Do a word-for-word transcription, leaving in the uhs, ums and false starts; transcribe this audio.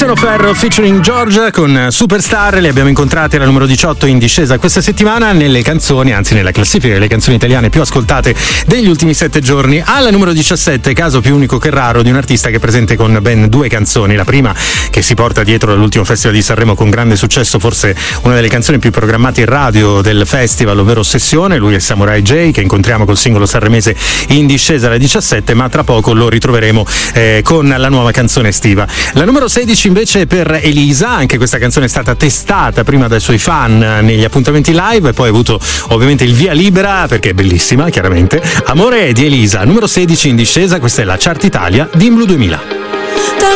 Tiziano Ferro featuring Giorgia con Superstar. Le abbiamo incontrate alla numero diciotto in discesa questa settimana nelle canzoni, anzi nella classifica delle canzoni italiane più ascoltate degli ultimi sette giorni. Alla numero diciassette, caso più unico che raro di un artista che è presente con ben due canzoni. La prima che si porta dietro dall'ultimo Festival di Sanremo con grande successo, forse una delle canzoni più programmate in radio del festival, ovvero Ossessione. Lui è Samurai J, che incontriamo col singolo sanremese in discesa alla diciassette, ma tra poco lo ritroveremo eh, con la nuova canzone estiva. La numero sedici invece per Elisa, anche questa canzone è stata testata prima dai suoi fan negli appuntamenti live e poi ha avuto ovviamente il via libera perché è bellissima, chiaramente. Amore di Elisa, numero sedici in discesa, questa è la Chart Italia di Blu duemila. Dal